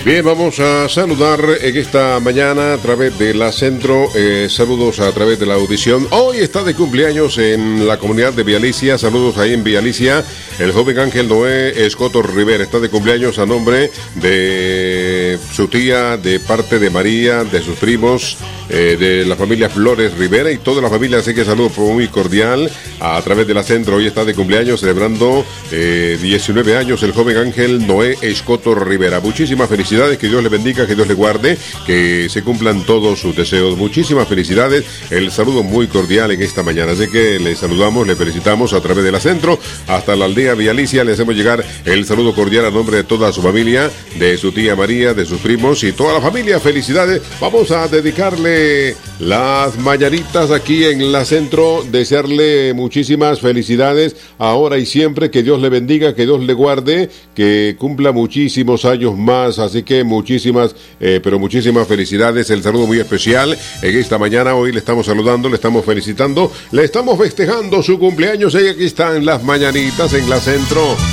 Bien, vamos a saludar en esta mañana a través de la Centro, saludos a través de la audición. Hoy está de cumpleaños en la comunidad de Vialicia, saludos ahí en Vialicia, el joven Ángel Noé Escoto Rivera, está de cumpleaños a nombre de su tía, de parte de María, de sus primos, de la familia Flores Rivera y toda la familia, así que saludos muy cordial a través de la Centro. Hoy está de cumpleaños celebrando 19 años el joven Ángel Noé Escoto Rivera. Muchísimas felicidades, que Dios le bendiga, que Dios le guarde, que se cumplan todos sus deseos. Muchísimas felicidades, el saludo muy cordial en esta mañana, así que le saludamos, le felicitamos a través de la Centro hasta la aldea Vialicia, le hacemos llegar el saludo cordial a nombre de toda su familia, de su tía María, de sus primos y toda la familia. Felicidades, vamos a dedicarle las mañanitas aquí en la Centro, desearle muchísimas felicidades ahora y siempre, que Dios le bendiga, que Dios le guarde, que cumpla muchísimos años más, así que muchísimas, pero muchísimas felicidades, el saludo muy especial en esta mañana. Hoy le estamos saludando, le estamos felicitando, le estamos festejando su cumpleaños y aquí están las mañanitas en la Centro.